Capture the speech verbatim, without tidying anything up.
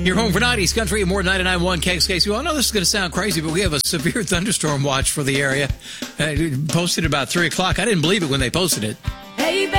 You're home for nineties country and more ninety-nine point one K X K C. Well, I know this is going to sound crazy, but we have a severe thunderstorm watch for the area. Uh, posted about three o'clock. I didn't believe it when they posted it. Hey, baby.